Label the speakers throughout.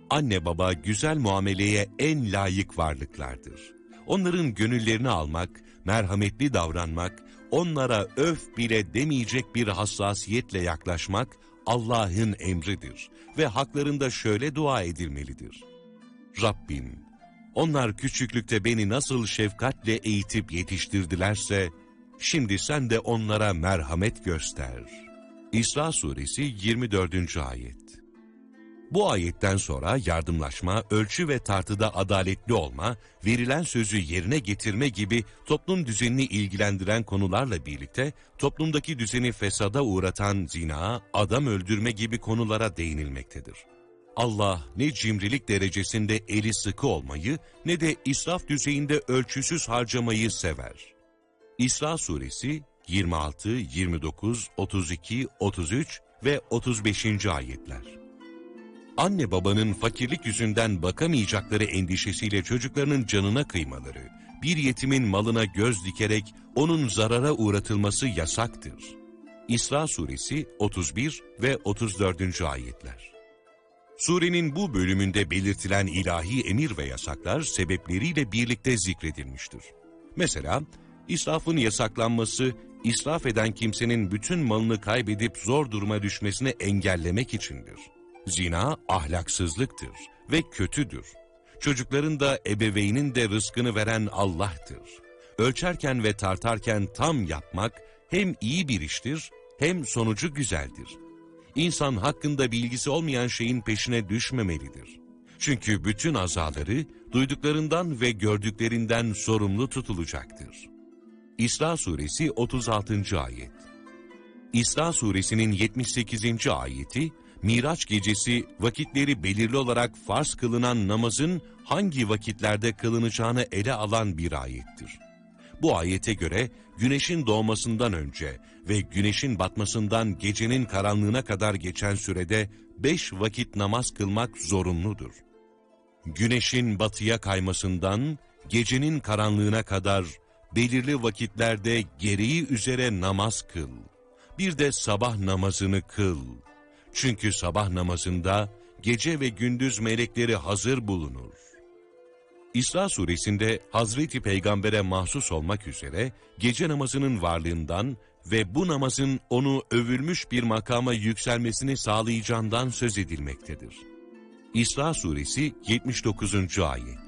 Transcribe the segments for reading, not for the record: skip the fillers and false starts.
Speaker 1: Anne baba güzel muameleye en layık varlıklardır. Onların gönüllerini almak, merhametli davranmak, onlara öf bile demeyecek bir hassasiyetle yaklaşmak Allah'ın emridir ve haklarında şöyle dua edilmelidir. Rabbim, onlar küçüklükte beni nasıl şefkatle eğitip yetiştirdilerse, şimdi sen de onlara merhamet göster. İsra suresi 24. ayet. Bu ayetten sonra yardımlaşma, ölçü ve tartıda adaletli olma, verilen sözü yerine getirme gibi toplum düzenini ilgilendiren konularla birlikte toplumdaki düzeni fesada uğratan zina, adam öldürme gibi konulara değinilmektedir. Allah ne cimrilik derecesinde eli sıkı olmayı ne de israf düzeyinde ölçüsüz harcamayı sever. İsra suresi 26, 29, 32, 33 ve 35. ayetler. Anne babanın fakirlik yüzünden bakamayacakları endişesiyle çocuklarının canına kıymaları, bir yetimin malına göz dikerek onun zarara uğratılması yasaktır. İsra suresi 31 ve 34. ayetler. Surenin bu bölümünde belirtilen ilahi emir ve yasaklar sebepleriyle birlikte zikredilmiştir. Mesela israfın yasaklanması, israf eden kimsenin bütün malını kaybedip zor duruma düşmesini engellemek içindir. Zina ahlaksızlıktır ve kötüdür. Çocukların da ebeveynin de rızkını veren Allah'tır. Ölçerken ve tartarken tam yapmak hem iyi bir iştir hem sonucu güzeldir. İnsan hakkında bilgisi olmayan şeyin peşine düşmemelidir. Çünkü bütün azaları duyduklarından ve gördüklerinden sorumlu tutulacaktır. İsra suresi 36. ayet. İsra suresinin 78. ayeti, Miraç gecesi vakitleri belirli olarak farz kılınan namazın hangi vakitlerde kılınacağını ele alan bir ayettir. Bu ayete göre güneşin doğmasından önce ve güneşin batmasından gecenin karanlığına kadar geçen sürede 5 vakit namaz kılmak zorunludur. Güneşin batıya kaymasından gecenin karanlığına kadar belirli vakitlerde gereği üzere namaz kıl. Bir de sabah namazını kıl. Çünkü sabah namazında gece ve gündüz melekleri hazır bulunur. İsra suresinde Hazreti Peygamber'e mahsus olmak üzere gece namazının varlığından ve bu namazın onu övülmüş bir makama yükselmesini sağlayacağından söz edilmektedir. İsra suresi 79. ayet.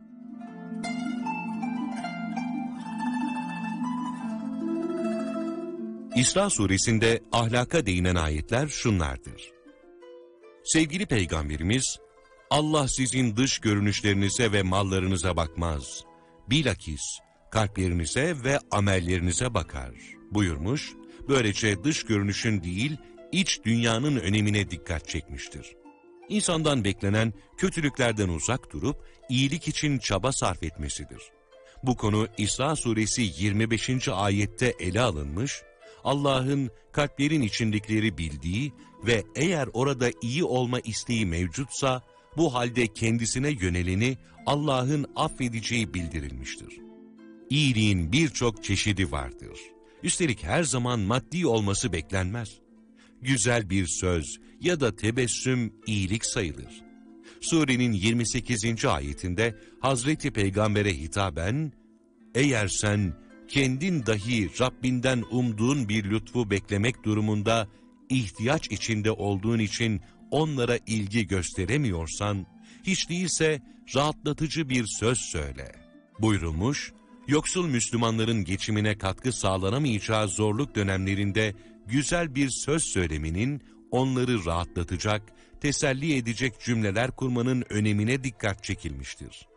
Speaker 1: İsra suresinde ahlaka değinen ayetler şunlardır. Sevgili Peygamberimiz, Allah sizin dış görünüşlerinize ve mallarınıza bakmaz. Bilakis kalplerinize ve amellerinize bakar buyurmuş, böylece dış görünüşün değil, iç dünyanın önemine dikkat çekmiştir. İnsandan beklenen kötülüklerden uzak durup iyilik için çaba sarf etmesidir. Bu konu İsra suresi 25. ayette ele alınmış, Allah'ın kalplerin içindekileri bildiği ve eğer orada iyi olma isteği mevcutsa, bu halde kendisine yöneleni Allah'ın affedeceği bildirilmiştir. İyiliğin birçok çeşidi vardır. Üstelik her zaman maddi olması beklenmez. Güzel bir söz ya da tebessüm iyilik sayılır. Surenin 28. ayetinde Hazreti Peygamber'e hitaben, eğer sen kendin dahi Rabbinden umduğun bir lütfu beklemek durumunda ihtiyaç içinde olduğun için onlara ilgi gösteremiyorsan, hiç değilse rahatlatıcı bir söz söyle buyurulmuş, yoksul Müslümanların geçimine katkı sağlanamayacağı zorluk dönemlerinde güzel bir söz söylemenin, onları rahatlatacak, teselli edecek cümleler kurmanın önemine dikkat çekilmiştir.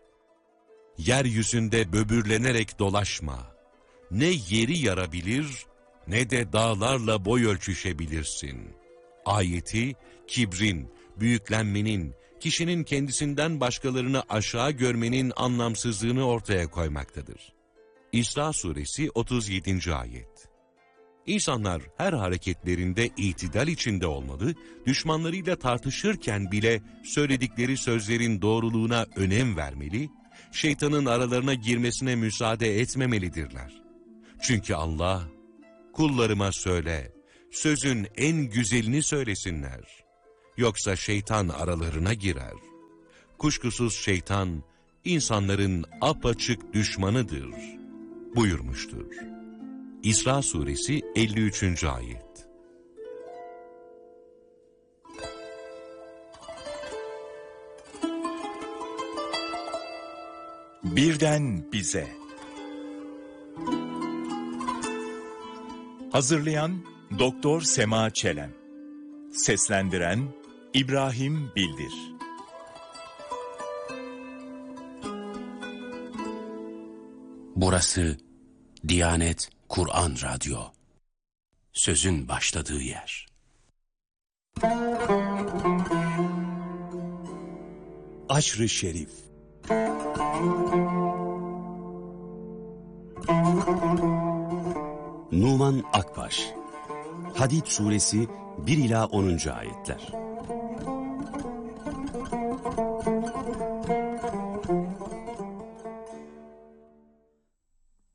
Speaker 1: Yeryüzünde böbürlenerek dolaşma. Ne yeri yarabilir, ne de dağlarla boy ölçüşebilirsin. Ayeti, kibrin, büyüklenmenin, kişinin kendisinden başkalarını aşağı görmenin anlamsızlığını ortaya koymaktadır. İsra suresi 37. ayet. İnsanlar her hareketlerinde itidal içinde olmalı, düşmanlarıyla tartışırken bile söyledikleri sözlerin doğruluğuna önem vermeli, şeytanın aralarına girmesine müsaade etmemelidirler. Çünkü Allah, kullarıma söyle, sözün en güzelini söylesinler. Yoksa şeytan aralarına girer. Kuşkusuz şeytan, insanların apaçık düşmanıdır buyurmuştur. İsra suresi 53. ayet.
Speaker 2: Birden bize. Hazırlayan Doktor Sema Çelen. Seslendiren İbrahim Bildir.
Speaker 3: Burası Diyanet Kur'an Radyo. Sözün başladığı yer.
Speaker 2: Aşr-ı Şerif.
Speaker 4: Numan Akbaş. Hadid suresi 1 ila 10. ayetler.